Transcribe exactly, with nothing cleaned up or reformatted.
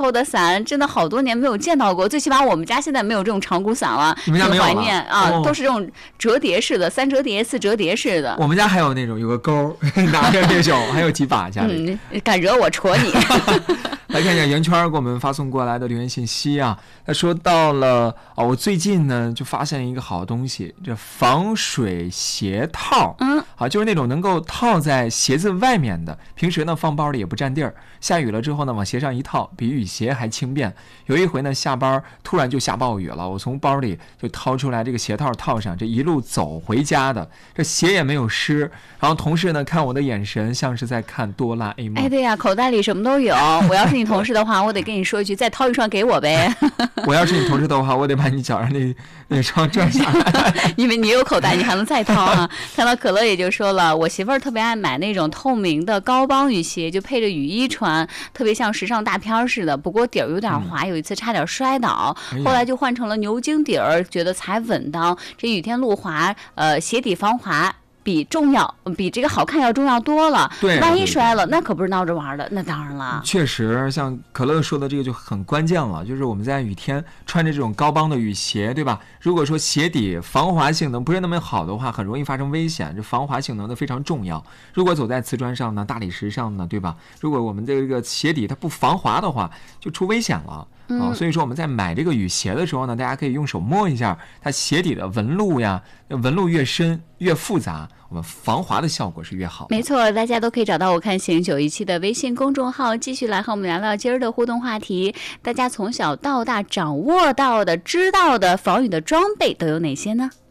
候的伞真的好多年没有见到过，最起码我们家现在没有这种长鼓伞了， 你们家没有了？ 很怀念啊、 哦， 都是这种折叠式的，三折叠、四折叠式的。 我们家还有那种有个钩拿着那种，还有几把家里。 嗯，敢惹我戳你。 来看一下圆圈给我们发送过来的留言信息啊，他说到了啊，我最近呢就发现一个好东西，这防水鞋套， 嗯， 啊，就是那种能够套在鞋子外面的，平时呢放包里也不占地儿，下雨了之后呢往鞋上一套，比雨鞋还轻便。有一回呢下班突然就下暴雨了，我从包里就掏出来这个鞋套套上，这一路走回家的，这鞋也没有湿。然后同事呢看我的眼神像是在看哆啦 A 梦。 哎，对呀，口袋里什么都有。我要是你同事的话，我得跟你说一句，再掏一双给我呗。 我要是你同事的话，我得把你脚上那那双拽下来。 因为你有口袋，你还能再掏啊。看到可乐也就说了，我媳妇儿特别爱买那种透明的高帮雨鞋，就配着雨衣穿，特别像时尚大片似的。不过底儿有点滑，嗯、有一次差点摔倒，后来就换成了牛津底儿，觉得才稳当。这雨天路滑，呃，鞋底防滑。比重要，比这个好看要重要多了。 对， 万一摔了，那可不是闹着玩的。那当然了， 确实，像可乐说的这个就很关键了，就是我们在雨天穿着这种高帮的雨鞋，对吧？如果说鞋底防滑性能不是那么好的话，很容易发生危险。这防滑性能的非常重要。如果走在瓷砖上呢、大理石上呢，对吧？如果我们这个鞋底它不防滑的话，就出危险了。啊，所以说我们在买这个雨鞋的时候呢，大家可以用手摸一下它鞋底的纹路呀，纹路越深越复杂，我们防滑的效果是越好。 没错，大家都可以找到我看行九一七的微信公众号，继续来和我们聊聊今儿的互动话题。大家从小到大掌握到的、知道的防雨的装备都有哪些呢？